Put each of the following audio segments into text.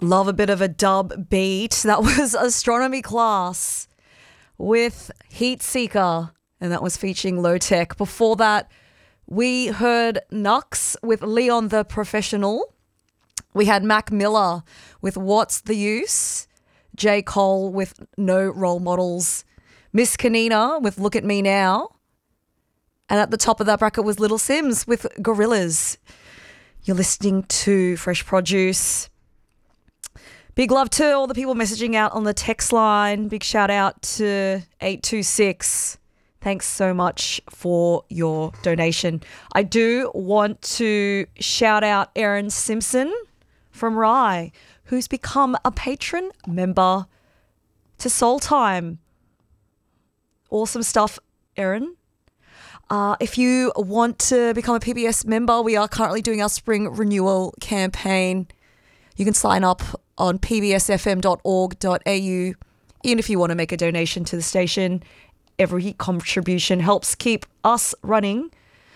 Love a bit of a dub beat. That was Astronomy Class with Heat Seeker, and that was featuring Low Tech. Before that, we heard Nux with Leon the Professional. We had Mac Miller with What's the Use, J. Cole with No Role Models, Miss Kanina with Look at Me Now, and at the top of that bracket was Little Sims with Gorillas. You're listening to Fresh Produce. Big love to all the people messaging out on the text line. Big shout out to 826. Thanks so much for your donation. I do want to shout out Erin Simpson from Rye, who's become a patron member to Soul Time. Awesome stuff, Erin. If you want to become a PBS member, we are currently doing our spring renewal campaign. You can sign up on pbsfm.org.au. Even if you want to make a donation to the station, every contribution helps keep us running.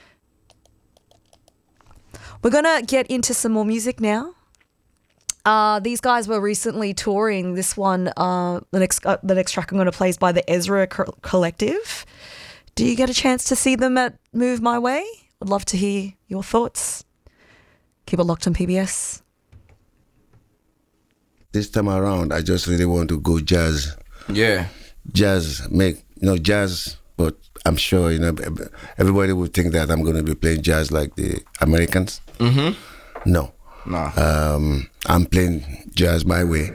We're going to get into some more music now. These guys were recently touring. This one, the next track I'm going to play is by the Ezra Collective. Do you get a chance to see them at Move My Way? Would love to hear your thoughts. Keep it locked on PBS. This time around, I just really want to go jazz. Yeah. Jazz, jazz, but I'm sure, everybody would think that I'm going to be playing jazz like the Americans. Mm-hmm. No. Nah. I'm playing jazz my way.